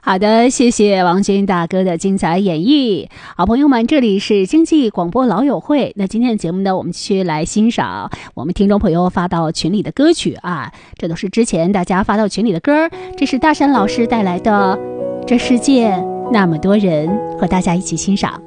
好的，谢谢王军大哥的精彩演绎。好朋友们，这里是经济广播老友会。那今天的节目呢，我们继续来欣赏我们听众朋友发到群里的歌曲啊，这都是之前大家发到群里的歌。这是大山老师带来的《这世界那么多人》，和大家一起欣赏。